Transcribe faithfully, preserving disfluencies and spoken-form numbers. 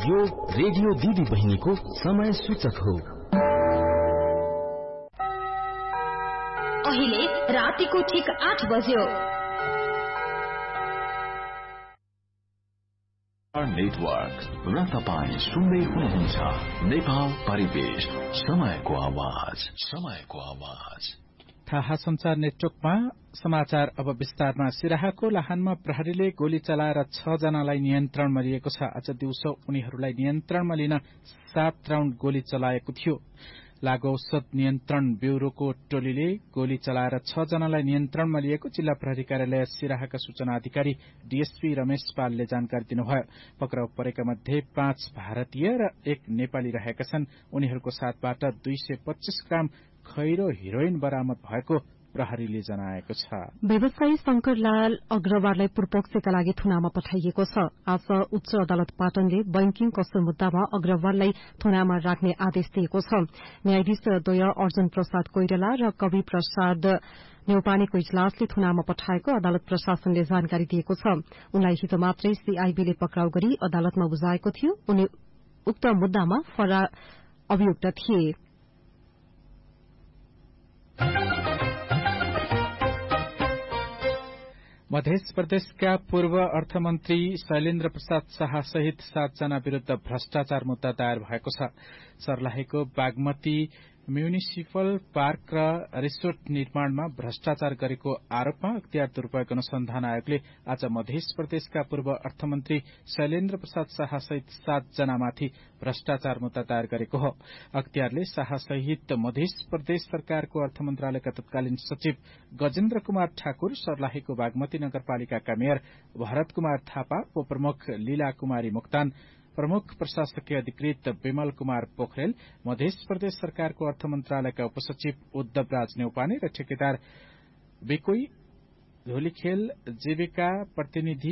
यो रेडियो दिदी बहिनीको समय सूचक हो। अहिले रातिको ठिक आठ बज्यो। नेटवर्क र तपाईँ सुन्दै हुनुहुन्छ नेपाल परिवेश, समयको आवाज, समयको आवाज। थाहा संचार नेटवर्कमा समाचार अब विस्तारमा। सिराहाको लाहानमा प्रहरीले गोली चलाएर छ जनालाई नियन्त्रणमा लिएको छ। आज दिउँसो उनीहरूलाई नियन्त्रणमा लिन सात राउण्ड गोली चलाएको थियो। लागु औषध नियन्त्रण ब्यूरोको टोलीले गोली चलाएर छ जनालाई नियन्त्रणमा लिएको जिल्ला प्रहरी कार्यालय सिराहाका सूचना अधिकारी डीएसपी रमेश पालले जानकारी दिनुभयो। पक्राउ परेका मध्ये पाँच भारतीय र एक नेपाली रहेका छन्। उनीहरूको साथबाट दुई सय पच्चीस ग्राम खैरो हिरोइन बरामद भएको प्रहरीले जनाएको छ। व्यवसायी शंकरलाल अग्रवाललाई पूर्वपक्षका लागि थुनामा पठाइएको छ। आज उच्च अदालत पाटनले बैंकिङ कसुर मुद्दामा अग्रवाललाई थुनामा राख्ने आदेश दिएको छ। न्यायाधीश द्वय अर्जुन प्रसाद कोइराला र कवि प्रसाद न्यौपानेको इजलासले थुनामा पठाएको अदालत प्रशासनले जानकारी दिएको छ। उनलाई हिजो मात्रै सीआईबीले पक्राउ गरी अदालतमा बुझाएको थियो। उनी उक्त मुद्दामा फरार अभियुक्त थिए। मध्य प्रदेशका पूर्व अर्थमन्त्री शैलेन्द्र प्रसाद शाह सहित सातजना विरूद्ध भ्रष्टाचार मुद्दा दायर भएको छ। सर्लाहीको बागमती म्युनिसिपल पार्क र रिसोर्ट निर्माणमा भ्रष्टाचार गरेको आरोपमा अख्तियार दुरूपयोग अनुसन्धान आयोगले आज मध्य प्रदेशका पूर्व अर्थमन्त्री शैलेन्द्र प्रसाद शाह सहित सातजनामाथि भ्रष्टाचार मुद्दा दायर गरेको हो। अख्तियारले शाह सहित मध्य प्रदेश सरकारको अर्थ मन्त्रालयका तत्कालीन सचिव गजेन्द्र कुमार ठाकुर, सर्लाहीको बागमती नगरपालिकाका मेयर भरत कुमार थापा, उपप्रमुख लीला कुमारी मोक्तान, प्रमुख प्रशासकीय अधिकृत विमल कुमार पोखरेल, मध्य प्रदेश सरकारको अर्थ मन्त्रालयका उपसचिव उद्धवराज न्यौपाने र ठेकेदार बिकोई धोलीखेल जीविका प्रतिनिधि